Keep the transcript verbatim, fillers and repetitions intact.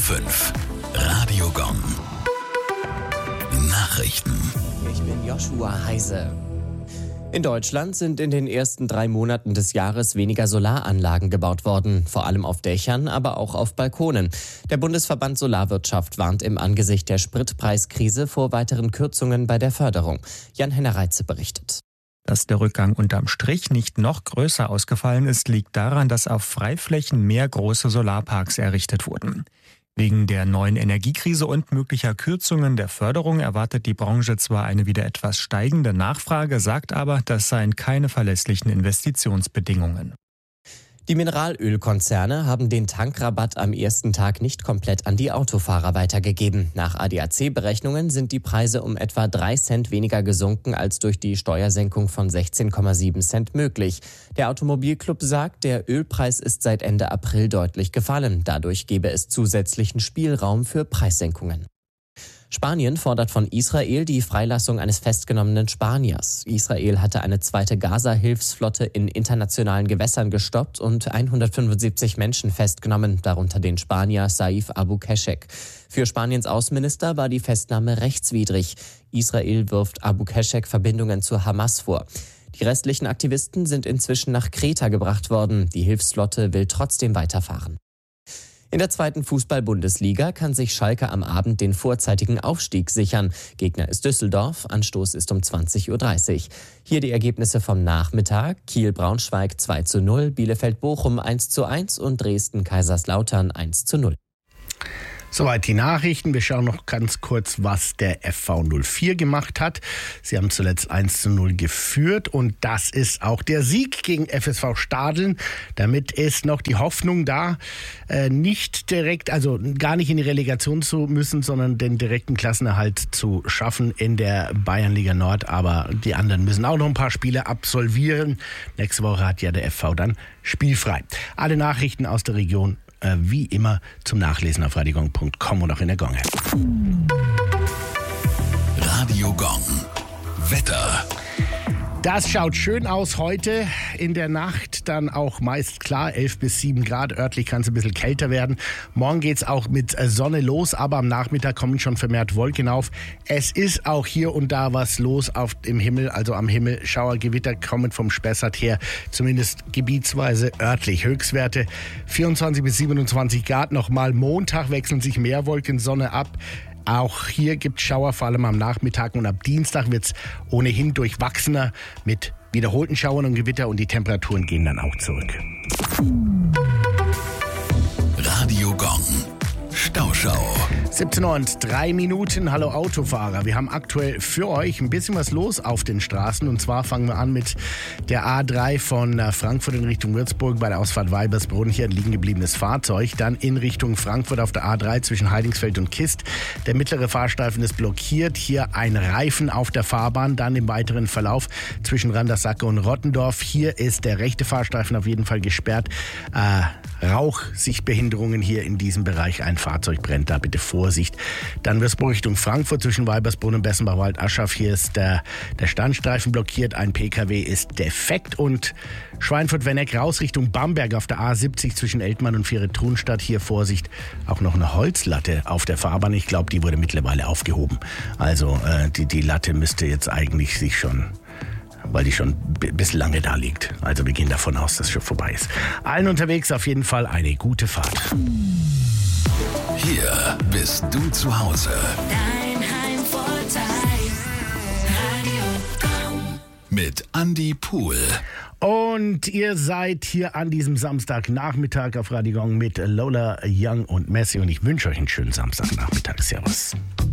fünf. Radio Gong. Nachrichten. Ich bin Joshua Heise. In Deutschland sind in den ersten drei Monaten des Jahres weniger Solaranlagen gebaut worden, vor allem auf Dächern, aber auch auf Balkonen. Der Bundesverband Solarwirtschaft warnt im Angesicht der Spritpreiskrise vor weiteren Kürzungen bei der Förderung. Jan-Henner Reitze berichtet. Dass der Rückgang unterm Strich nicht noch größer ausgefallen ist, liegt daran, dass auf Freiflächen mehr große Solarparks errichtet wurden. Wegen der neuen Energiekrise und möglicher Kürzungen der Förderung erwartet die Branche zwar eine wieder etwas steigende Nachfrage, sagt aber, das seien keine verlässlichen Investitionsbedingungen. Die Mineralölkonzerne haben den Tankrabatt am ersten Tag nicht komplett an die Autofahrer weitergegeben. Nach A D A C-Berechnungen sind die Preise um etwa drei Cent weniger gesunken als durch die Steuersenkung von sechzehn Komma sieben Cent möglich. Der Automobilclub sagt, der Ölpreis ist seit Ende April deutlich gefallen. Dadurch gebe es zusätzlichen Spielraum für Preissenkungen. Spanien fordert von Israel die Freilassung eines festgenommenen Spaniers. Israel hatte eine zweite Gaza-Hilfsflotte in internationalen Gewässern gestoppt und hundertfünfundsiebzig Menschen festgenommen, darunter den Spanier Saif Abu Keshek. Für Spaniens Außenminister war die Festnahme rechtswidrig. Israel wirft Abu Keshek Verbindungen zur Hamas vor. Die restlichen Aktivisten sind inzwischen nach Kreta gebracht worden. Die Hilfsflotte will trotzdem weiterfahren. In der zweiten Fußball-Bundesliga kann sich Schalke am Abend den vorzeitigen Aufstieg sichern. Gegner ist Düsseldorf, Anstoß ist um zwanzig Uhr dreißig. Hier die Ergebnisse vom Nachmittag: Kiel-Braunschweig zwei zu null, Bielefeld-Bochum eins zu eins und Dresden-Kaiserslautern eins zu null. Soweit die Nachrichten. Wir schauen noch ganz kurz, was der F V null vier gemacht hat. Sie haben zuletzt eins zu null geführt und das ist auch der Sieg gegen F S V Stadeln. Damit ist noch die Hoffnung da, äh, nicht direkt, also gar nicht in die Relegation zu müssen, sondern den direkten Klassenerhalt zu schaffen in der Bayernliga Nord. Aber die anderen müssen auch noch ein paar Spiele absolvieren. Nächste Woche hat ja der F V dann spielfrei. Alle Nachrichten aus der Region wie immer zum Nachlesen auf radiogong punkt com und auch in der Gong-App. Radio Gong. Wetter. Das schaut schön aus heute. In der Nacht dann auch meist klar, elf bis sieben Grad. Örtlich kann es ein bisschen kälter werden. Morgen geht es auch mit Sonne los, aber am Nachmittag kommen schon vermehrt Wolken auf. Es ist auch hier und da was los auf dem Himmel, also am Himmel. Schauergewitter kommen vom Spessart her, zumindest gebietsweise örtlich. Höchstwerte vierundzwanzig bis siebenundzwanzig Grad. Nochmal Montag wechseln sich mehr Wolken, Sonne ab. Auch hier gibt es Schauer, vor allem am Nachmittag, und ab Dienstag wird es ohnehin durchwachsener mit wiederholten Schauern und Gewitter und die Temperaturen gehen dann auch zurück. Radio Gong. Stauschau. siebzehn Uhr und drei Minuten. Hallo Autofahrer. Wir haben aktuell für euch ein bisschen was los auf den Straßen. Und zwar fangen wir an mit der A drei von Frankfurt in Richtung Würzburg bei der Ausfahrt Weibersbrunn. Hier ein liegen gebliebenes Fahrzeug. Dann in Richtung Frankfurt auf der A drei zwischen Heidingsfeld und Kist. Der mittlere Fahrstreifen ist blockiert. Hier ein Reifen auf der Fahrbahn. Dann im weiteren Verlauf zwischen Randersacke und Rottendorf. Hier ist der rechte Fahrstreifen auf jeden Fall gesperrt. Äh, Rauchsichtbehinderungen hier in diesem Bereich. Ein Fahrzeug brennt, da bitte Vorsicht. Dann Würzburg Richtung Frankfurt zwischen Weibersbrunn und Bessenbach-Wald-Aschach. Hier ist der, der Standstreifen blockiert. Ein P K W ist defekt. Und Schweinfurt-Wenneck raus Richtung Bamberg auf der A siebzig zwischen Eltmann und Viere-Trunstadt. Hier Vorsicht, auch noch eine Holzlatte auf der Fahrbahn. Ich glaube, die wurde mittlerweile aufgehoben. Also äh, die, die Latte müsste jetzt eigentlich sich schon... weil die schon bis lange da liegt. Also wir gehen davon aus, dass es schon vorbei ist. Allen unterwegs auf jeden Fall eine gute Fahrt. Hier bist du zu Hause. Dein Heimvorteil. Radio Gong. Mit Andi Pohl. Und ihr seid hier an diesem Samstagnachmittag auf Radio Gong mit Lola Young und Messi. Und ich wünsche euch einen schönen Samstagnachmittag. Servus.